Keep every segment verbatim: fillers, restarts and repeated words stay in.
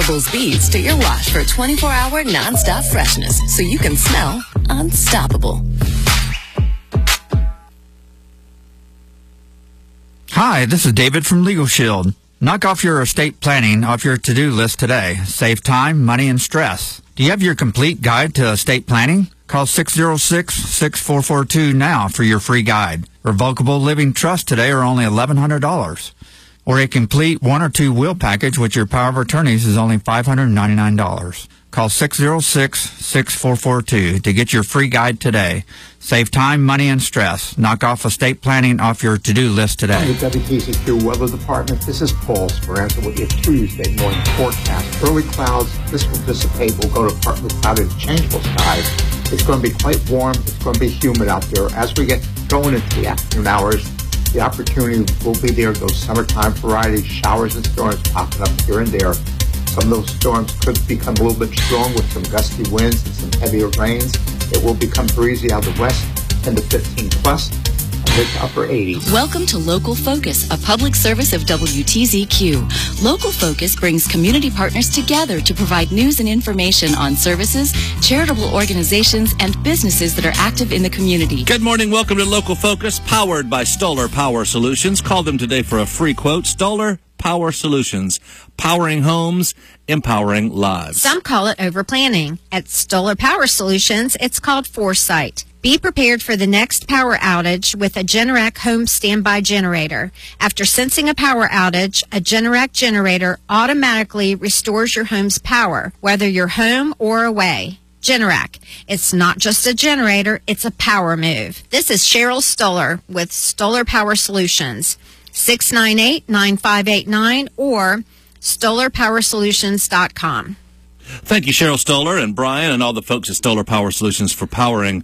Unstoppables beads to your wash for twenty-four hour non-stop freshness so you can smell unstoppable. Hi, this is David from Legal Shield. Knock off your estate planning off your to-do list today. Save time, money, and stress. Do you have your complete guide to estate planning? Call six oh six, six four four two now for your free guide. Revocable living trusts today are only eleven hundred dollars. Or a complete one or two will package with your power of attorneys is only five hundred ninety-nine dollars. Call six oh six, six four four two to get your free guide today. Save time, money, and stress. Knock off estate planning off your to-do list today. The W T C Q Weather Department, this is Paul Speranza with your Tuesday morning forecast. Early clouds, this will dissipate. We'll go to partly clouded, changeable skies. It's going to be quite warm. It's going to be humid out there. As we get going into the afternoon hours, the opportunity will be there. Those summertime variety showers and storms popping up here and there. Some of those storms could become a little bit strong with some gusty winds and some heavier rains. It will become breezy out of the west, ten to fifteen plus, and mid to upper eighties. Welcome to Local Focus, a public service of W T Z Q. Local Focus brings community partners together to provide news and information on services, charitable organizations, and businesses that are active in the community. Good morning. Welcome to Local Focus, powered by Stoller Power Solutions. Call them today for a free quote. Stoller Power Solutions, powering homes, empowering lives. Some call it overplanning. At Stoller Power Solutions, it's called foresight. Be prepared for the next power outage with a Generac home standby generator. After sensing a power outage, a Generac generator automatically restores your home's power, whether you're home or away. Generac. It's not just a generator, it's a power move. This is Cheryl Stoller with Stoller Power Solutions. six nine eight, nine five eight nine or stoller power solutions dot com. Thank you, Cheryl Stoller and Brian and all the folks at Stoller Power Solutions for powering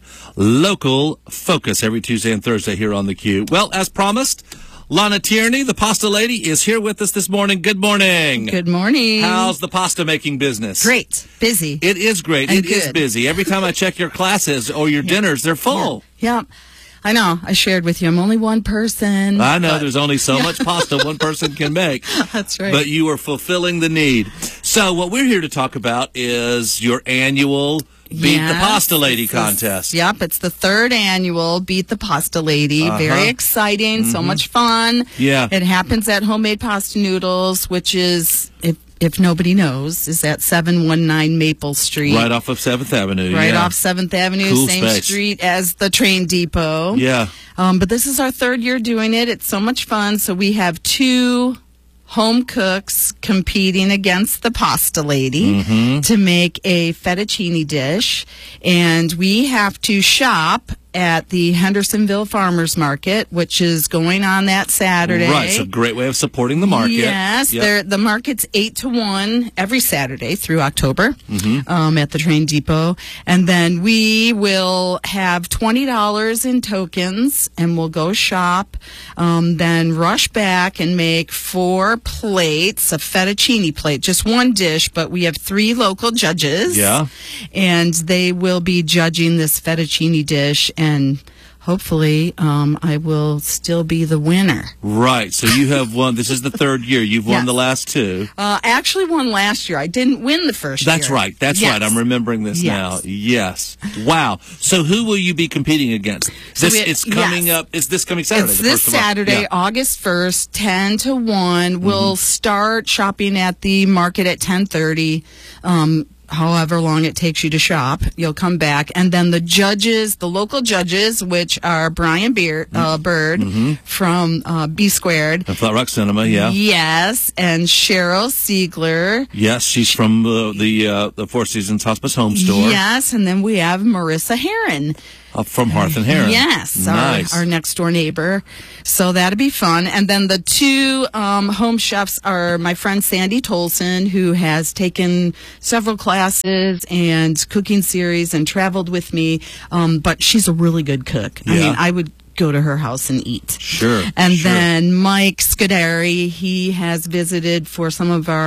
Local Focus every Tuesday and Thursday here on theCUBE. Well, as promised, Lana Tierney, the pasta lady, is here with us this morning. Good morning. Good morning. How's the pasta making business? Great. Busy. It is great. And it good. is busy. Every time I check your classes or your dinners, they're full. Yeah. yeah. I know. I shared with you. I'm only one person. I know. But There's only so much pasta one person can make. That's right. But you are fulfilling the need. So what we're here to talk about is your annual Beat yes, the Pasta Lady it's contest. A, yep. It's the third annual Beat the Pasta Lady. Uh-huh. Very exciting. Mm-hmm. So much fun. Yeah. It happens at Homemade Pasta Noodles, which is, if if nobody knows, is at seven one nine Maple Street. Right off of seventh Avenue. Right yeah. off seventh Avenue, cool same space. street as the train depot. Yeah. Um, but this is our third year doing it. It's so much fun. So we have two home cooks competing against the Pasta Lady mm-hmm. to make a fettuccine dish. And we have to shop at the Hendersonville Farmers Market, which is going on that Saturday. Right, it's a great way of supporting the market. Yes, yep. the market's eight to one every Saturday through October mm-hmm. um, at the train depot. And then we will have twenty dollars in tokens, and we'll go shop, um, then rush back and make four plates, a fettuccine plate, just one dish, but we have three local judges. Yeah. And they will be judging this fettuccine dish, and hopefully um, I will still be the winner. Right. So you have won. This is the third year. You've won yes. the last two. Uh, I actually won last year. I didn't win the first That's year. right. That's yes. right. I'm remembering this yes. now. Yes. Wow. So who will you be competing against? So This we- it's coming yes. up. Is this coming Saturday? It's the this first of Au- Saturday, yeah. August first, ten to one. We'll start shopping at the market at ten thirty. Um, however long it takes you to shop, you'll come back. And then the judges, the local judges, which are Brian Beard, uh, Bird mm-hmm. from uh, B Squared. And Flat Rock Cinema, yeah. Yes, and Cheryl Siegler. Yes, she's from uh, the uh, the Four Seasons Hospice Home Store. Yes, and then we have Marissa Heron. Uh, from Hearth and Heron. Yes, nice. our, our next door neighbor. So that'll be fun. And then the two um, home chefs are my friend Sandy Tolson, who has taken several classes and cooking series and traveled with me. Um, but she's a really good cook. I Yeah. mean, I would go to her house and eat. Sure. And sure. then Mike Scuderi, he has visited for some of our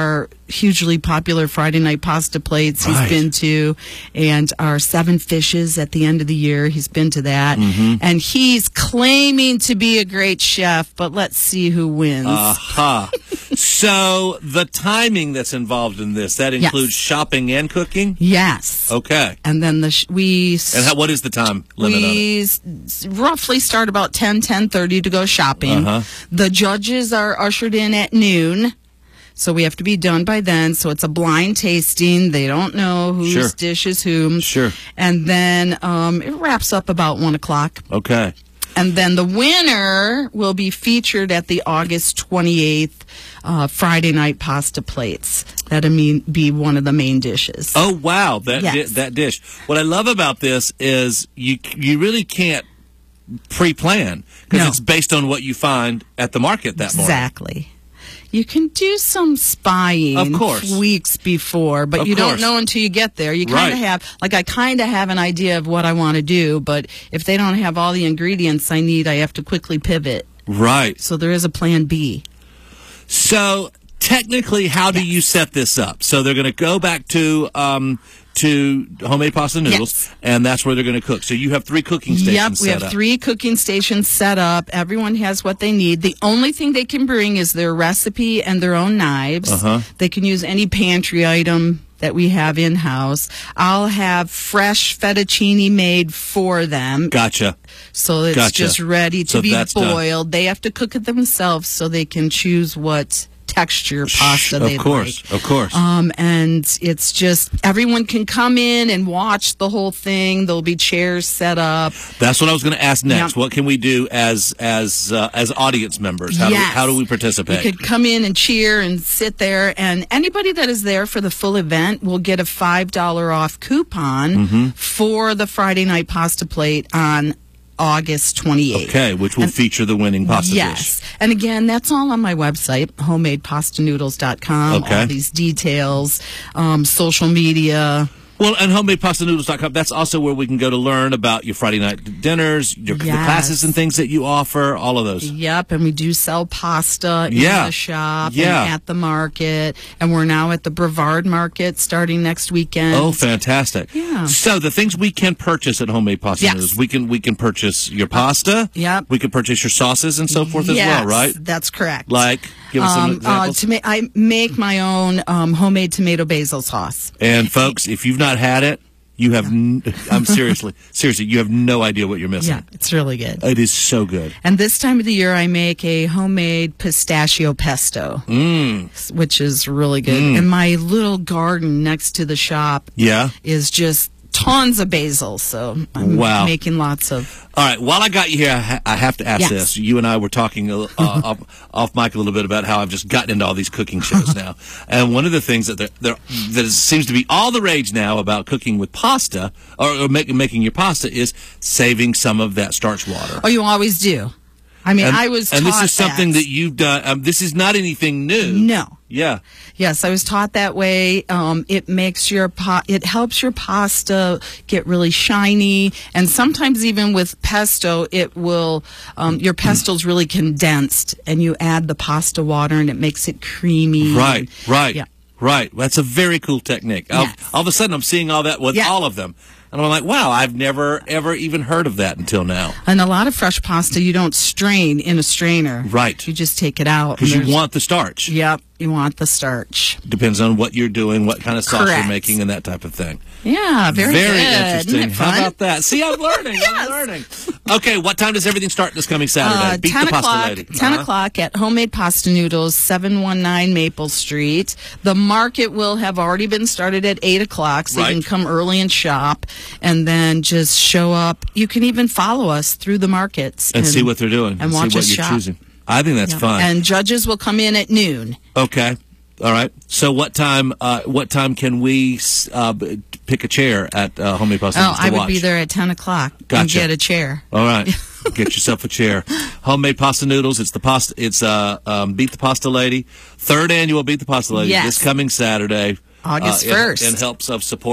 hugely popular Friday night pasta plates Right. he's been to, and our Seven Fishes at the end of the year, he's been to that. Mm-hmm. And he's claiming to be a great chef, but let's see who wins. Aha. So the timing that's involved in this, that includes Yes. shopping and cooking? Yes. Okay. And then the sh- we s- And how, what is the time limit on it? we s- roughly start about ten, ten thirty to go shopping. Uh-huh. The judges are ushered in at noon. So we have to be done by then. So it's a blind tasting. They don't know whose Sure. dish is whom's. Sure. And then um, it wraps up about one o'clock. Okay. And then the winner will be featured at the August twenty-eighth uh, Friday night pasta plates. That'll mean be one of the main dishes. Oh, wow. That Yes. di- that dish. What I love about this is you you really can't pre-plan because No. it's based on what you find at the market that morning. Exactly. You can do some spying Of course. weeks before, but Of you course. don't know until you get there. You kind Right. of have, like, I kind of have an idea of what I want to do, but if they don't have all the ingredients I need, I have to quickly pivot. Right. So there is a plan B. So technically, how do you set this up? So they're going to go back to um, to homemade pasta noodles, Yes. and that's where they're going to cook. So you have three cooking stations Yep, we set have up. three cooking stations set up. Everyone has what they need. The only thing they can bring is their recipe and their own knives. Uh-huh. They can use any pantry item that we have in-house. I'll have fresh fettuccine made for them. Gotcha. So it's Gotcha. just ready to So be that's done. boiled. They have to cook it themselves so they can choose what texture pasta Of they course, like. of course. Um, and it's just everyone can come in and watch the whole thing. There'll be chairs set up. That's what I was going to ask next. Yep. What can we do as as uh, as audience members? How, do we, Yes. how do we participate? You could come in and cheer and sit there, and anybody that is there for the full event will get a five dollars off coupon Mm-hmm. for the Friday night pasta plate on August twenty-eighth. Okay, which will feature the winning pasta Yes. dish. And again, that's all on my website, homemade pasta noodles dot com. Okay. All these details, um, social media. Well, and homemade pasta noodles dot com, that's also where we can go to learn about your Friday night dinners, your the Yes. classes and things that you offer, all of those. Yep, and we do sell pasta Yeah. in the shop Yeah. and at the market. And we're now at the Brevard Market starting next weekend. Oh, fantastic. Yeah. So the things we can purchase at Homemade Pasta Yes. Noodles, we can we can purchase your pasta. Yep. We can purchase your sauces and so forth as Yes, well, right? That's correct. Like, give us some Um, uh, examples. to ma- I make my own um, homemade tomato basil sauce. And folks, if you've not had it, you have. N- I'm seriously, seriously, you have no idea what you're missing. Yeah, it's really good. It is so good. And this time of the year, I make a homemade pistachio pesto, Mm. which is really good. And my little garden next to the shop Yeah. is just tons of basil. So I'm Wow. making lots of. All right. While I got you here, I, ha- I have to ask Yes. this. You and I were talking uh, off, off mic a little bit about how I've just gotten into all these cooking shows now, and one of the things that there, there that is, seems to be all the rage now about cooking with pasta or, or make, making your pasta is saving some of that starch water. Oh, you always do. I mean, and, I was and this taught is something that, you've done. Um, this is not anything new. No. Yeah. Yes, I was taught that way. Um, it makes your pa- it helps your pasta get really shiny, and sometimes even with pesto, it will um, your pesto's really condensed, and you add the pasta water, and it makes it creamy. Right. Right. Yeah. Right. That's a very cool technique. All, Yes. all of a sudden, I'm seeing all that with Yeah. all of them. And I'm like, wow, I've never, ever even heard of that until now. And a lot of fresh pasta you don't strain in a strainer. Right. You just take it out. Because and you there's- want the starch. Yep, you want the starch. Depends on what you're doing, what kind of sauce Correct. you're making, and that type of thing. Yeah, very, good. interesting. Isn't it How fun? about that? See, I'm learning. I'm learning. Okay, what time does everything start this coming Saturday? Uh, Beat ten the pasta o'clock, lady. ten Uh-huh. o'clock at Homemade Pasta Noodles, seven one nine Maple Street. The market will have already been started at eight o'clock, so Right. you can come early and shop, and then just show up. You can even follow us through the markets And, see what they're doing. and see watch what us you're shop. choosing. I think that's Yeah. fun. And judges will come in at noon. Okay. All right. So what time? Uh, what time can we uh, b- pick a chair at uh, Homemade Pasta Oh, Noodles to I would watch? be there at ten o'clock and Gotcha. get a chair. All right. Get yourself a chair. Homemade Pasta Noodles. It's the pasta. It's uh, um, Beat the Pasta Lady. Third annual Beat the Pasta Lady. Yes. This coming Saturday. August uh, in- first. In helps of support.